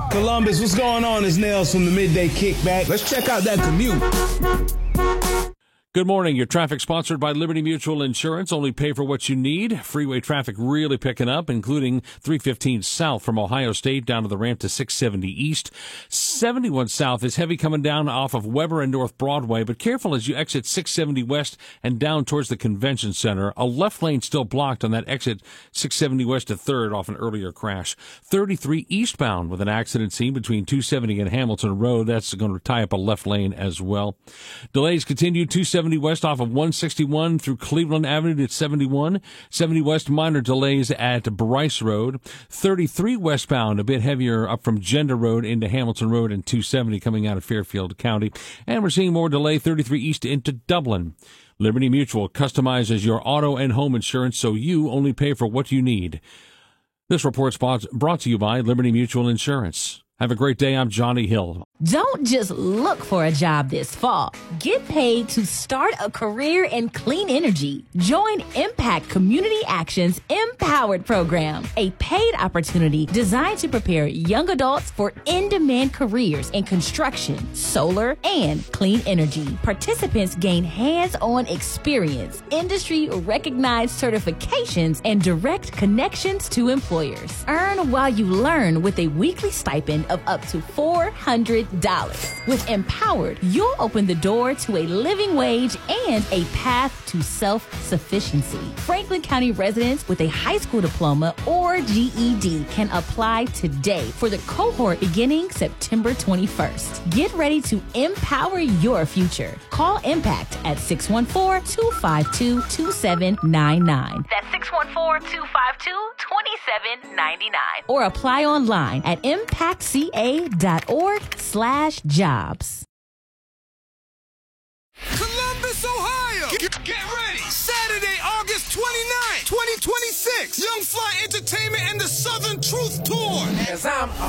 Columbus, what's going on? It's Nails from the Midday Kickback. Let's check out that commute. Good morning. Your traffic sponsored by Liberty Mutual Insurance. Only pay for what you need. Freeway traffic really picking up, including 315 south from Ohio State down to the ramp to 670 east. 71 south is heavy coming down off of Weber and North Broadway, but careful as you exit 670 west and down towards the convention center. A left lane still blocked on that exit 670 west to 3rd off an earlier crash. 33 eastbound with an accident scene between 270 and Hamilton Road. That's going to tie up a left lane as well. Delays continue. 270 west off of 161 through Cleveland Avenue to 71. 70 west minor delays at Bryce Road. 33 westbound a bit heavier up from Gender Road into Hamilton Road and 270 coming out of Fairfield County. And we're seeing more delay 33 east into Dublin. Liberty Mutual customizes your auto and home insurance so you only pay for what you need. This report's brought to you by Liberty Mutual Insurance. Have a great day. I'm Johnny Hill. Don't just look for a job this fall. Get paid to start a career in clean energy. Join Impact Community Action's Empowered program, a paid opportunity designed to prepare young adults for in-demand careers in construction, solar, and clean energy. Participants gain hands-on experience, industry-recognized certifications, and direct connections to employers. Earn while you learn with a weekly stipend of up to $400. With Empowered, you'll open the door to a living wage and a path to self-sufficiency. Franklin County residents with a high school diploma or GED can apply today for the cohort beginning September 21st. Get ready to empower your future. Call Impact at 614-252-2799. That's 614-252-2799. Or apply online at impactca.org/jobs. Columbus, Ohio! Get ready! Saturday, August 29th, 2026. Young Fly Entertainment and the Southern Truth Tour. As I'm